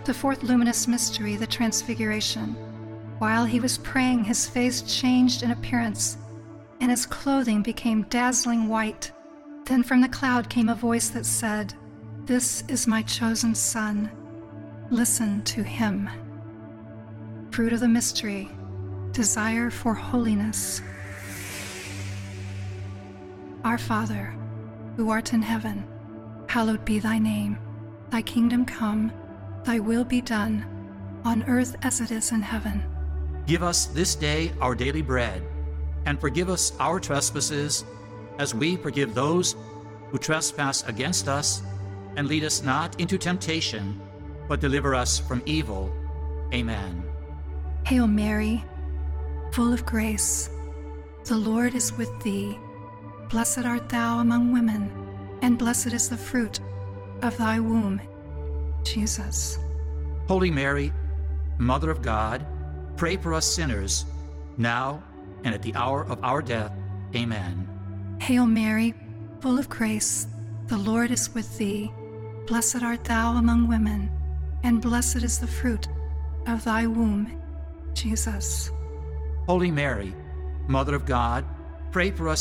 The fourth luminous mystery, the Transfiguration. While he was praying, his face changed in appearance, and his clothing became dazzling white. Then from the cloud came a voice that said, "This is my chosen Son. Listen to him." Fruit of the mystery, desire for holiness. Our Father, who art in heaven, hallowed be thy name. Thy kingdom come, thy will be done, on earth as it is in heaven. Give us this day our daily bread, and forgive us our trespasses, as we forgive those who trespass against us. And lead us not into temptation, but deliver us from evil. Amen. Hail Mary, full of grace, the Lord is with thee. Blessed art thou among women, and blessed is the fruit of thy womb, Jesus. Holy Mary, Mother of God, pray for us sinners, now and at the hour of our death. Amen. Hail Mary, full of grace, the Lord is with thee. Blessed art thou among women, and blessed is the fruit of thy womb, Jesus. Holy Mary, Mother of God, pray for us